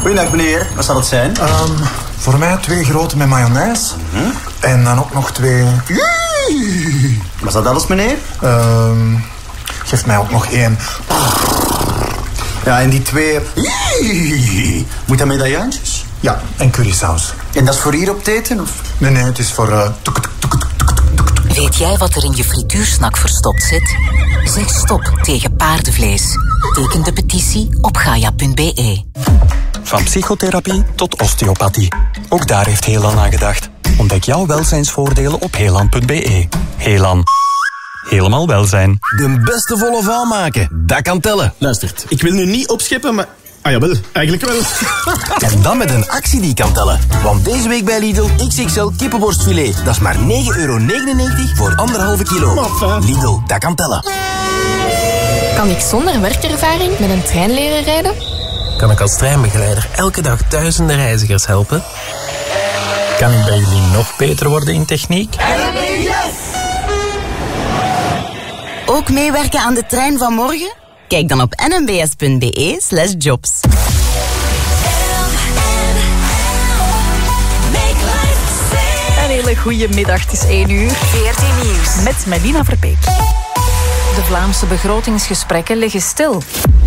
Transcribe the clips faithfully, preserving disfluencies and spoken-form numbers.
Goeiedag meneer, wat zal het zijn? Um, voor mij twee grote met mayonaise. Mm-hmm. En dan ook nog twee... Was dat alles meneer? Um, geef mij ook nog één. Ja, en die twee... Moet dat medaillantjes? Ja, en currysaus. En dat is voor hier op het eten, of? Nee, nee, het is voor... Uh... Weet jij wat er in je frituursnak verstopt zit? Zeg stop tegen paardenvlees. Teken de petitie op gaia punt be. Van psychotherapie tot osteopathie. Ook daar heeft Helan aan gedacht. Ontdek jouw welzijnsvoordelen op helan punt be. Helan. Helemaal welzijn. De beste volle vaal maken, dat kan tellen. Luistert, ik wil nu niet opscheppen, maar... Ah jawel, eigenlijk wel. En dan met een actie die kan tellen. Want deze week bij Lidl X X L kippenborstfilet. Dat is maar negen euro negenennegentig voor anderhalve kilo. Maffa. Lidl, dat kan tellen. Kan ik zonder werkervaring met een trein leren rijden? Kan ik als treinbegeleider elke dag duizenden reizigers helpen? Kan ik bij jullie nog beter worden in techniek? Ook meewerken aan de trein van morgen? Kijk dan op n m b s punt be slash jobs. Een hele goede middag, het is één uur. V R T Nieuws. Met Melina Verbeek. De Vlaamse begrotingsgesprekken liggen stil.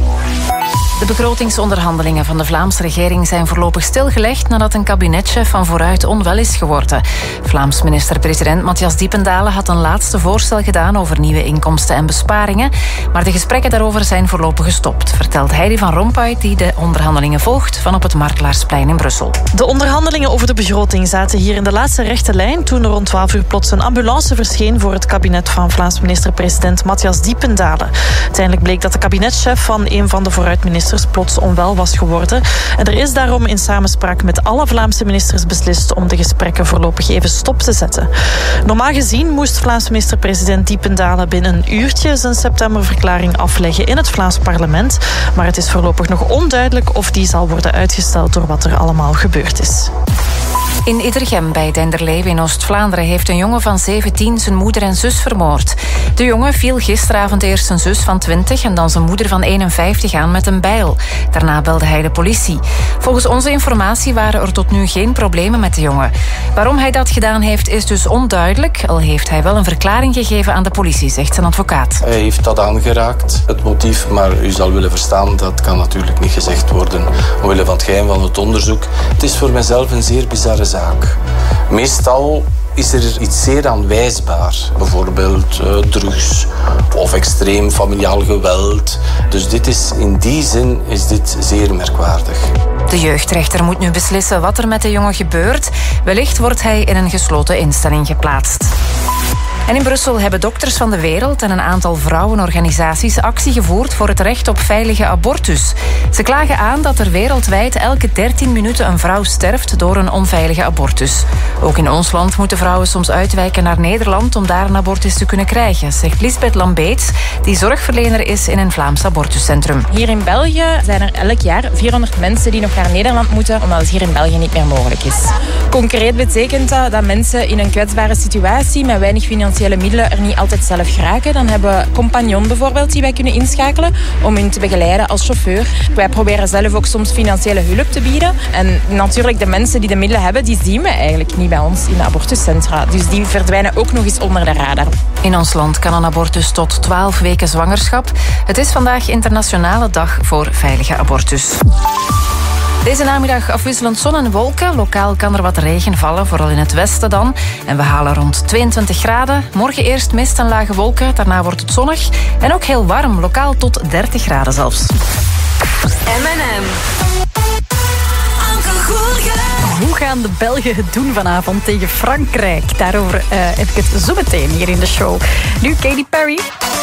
De begrotingsonderhandelingen van de Vlaamse regering zijn voorlopig stilgelegd nadat een kabinetchef van vooruit onwel is geworden. Vlaams minister-president Matthias Diependalen had een laatste voorstel gedaan over nieuwe inkomsten en besparingen, maar de gesprekken daarover zijn voorlopig gestopt, vertelt Heidi van Rompuy, die de onderhandelingen volgt van op het Markelaarsplein in Brussel. De onderhandelingen over de begroting zaten hier in de laatste rechte lijn toen er rond twaalf uur plots een ambulance verscheen voor het kabinet van Vlaams minister-president Matthias Diependalen. Uiteindelijk bleek dat de kabinetchef van een van de vooruitministers plots onwel was geworden. En er is daarom in samenspraak met alle Vlaamse ministers beslist om de gesprekken voorlopig even stop te zetten. Normaal gezien moest Vlaams minister-president Diependalen binnen een uurtje zijn septemberverklaring afleggen in het Vlaams parlement. Maar het is voorlopig nog onduidelijk of die zal worden uitgesteld door wat er allemaal gebeurd is. In Iddergem bij Denderleeuw in Oost-Vlaanderen heeft een jongen van zeventien zijn moeder en zus vermoord. De jongen viel gisteravond eerst zijn zus van twintig en dan zijn moeder van eenenvijftig aan met een bijl. Daarna belde hij de politie. Volgens onze informatie waren er tot nu geen problemen met de jongen. Waarom hij dat gedaan heeft is dus onduidelijk, al heeft hij wel een verklaring gegeven aan de politie, zegt zijn advocaat. Hij heeft dat aangeraakt, het motief, maar u zal willen verstaan, dat kan natuurlijk niet gezegd worden omwille van het geheim van het onderzoek. Het is voor mijzelf een zeer bizarre zaak. Meestal is er iets zeer aanwijsbaar. Bijvoorbeeld uh, drugs of extreem familiaal geweld. Dus dit is, in die zin is dit zeer merkwaardig. De jeugdrechter moet nu beslissen wat er met de jongen gebeurt. Wellicht wordt hij in een gesloten instelling geplaatst. En in Brussel hebben Dokters van de Wereld en een aantal vrouwenorganisaties actie gevoerd voor het recht op veilige abortus. Ze klagen aan dat er wereldwijd elke dertien minuten een vrouw sterft door een onveilige abortus. Ook in ons land moeten vrouwen soms uitwijken naar Nederland om daar een abortus te kunnen krijgen, zegt Lisbeth Lambeets, die zorgverlener is in een Vlaams abortuscentrum. Hier in België zijn er elk jaar vierhonderd mensen die nog naar Nederland moeten, omdat het hier in België niet meer mogelijk is. Concreet betekent dat dat mensen in een kwetsbare situatie met weinig financiële middelen er niet altijd zelf geraken. Dan hebben we compagnon bijvoorbeeld die wij kunnen inschakelen om hen te begeleiden als chauffeur. Wij proberen zelf ook soms financiële hulp te bieden. En natuurlijk de mensen die de middelen hebben, die zien we eigenlijk niet bij ons in de abortuscentra. Dus die verdwijnen ook nog eens onder de radar. In ons land kan een abortus tot twaalf weken zwangerschap. Het is vandaag internationale dag voor veilige abortus. Deze namiddag afwisselend zon en wolken. Lokaal kan er wat regen vallen, vooral in het westen dan. En we halen rond tweeëntwintig graden. Morgen eerst mist en lage wolken, daarna wordt het zonnig. En ook heel warm, lokaal tot dertig graden zelfs. M en M. Hoe gaan de Belgen het doen vanavond tegen Frankrijk? Daarover uh, heb ik het zo meteen hier in de show. Nu Katy Perry.